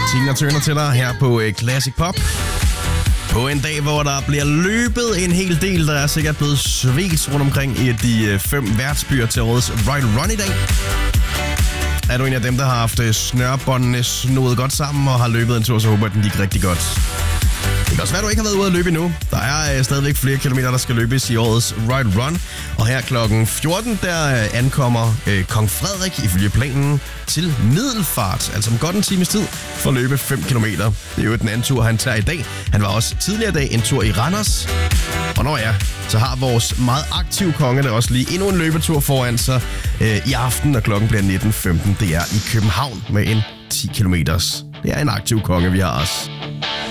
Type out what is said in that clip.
Tina Turner til dig her på Classic Pop. På en dag, hvor der bliver løbet en hel del, der er sikkert blevet svedt rundt omkring i de 5 værtsbyer til årets Royal Run i dag. Er du en af dem, der har haft snørbåndene snoet godt sammen og har løbet en tur, så håber jeg, den gik rigtig godt. Det kan også være, du ikke har været ude at løbe endnu. Der er stadigvæk flere kilometer, der skal løbes i årets Royal Run. Og her klokken 14, der ankommer Kong Frederik ifølge planen til Middelfart. Altså om godt en times tid for at løbe 5 kilometer. Det er jo den anden tur, han tager i dag. Han var også tidligere i dag en tur i Randers. Og når ja, så har vores meget aktive konge der også lige endnu en løbetur foran sig i aften, når klokken bliver 19.15. Det er i København med en 10 kilometers. Det er en aktiv konge, vi har også.